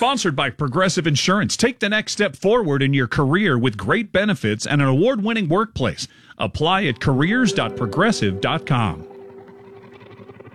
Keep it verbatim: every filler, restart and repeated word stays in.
Sponsored by Progressive Insurance. Take the next step forward in your career with great benefits and an award-winning workplace. Apply at careers dot progressive dot com.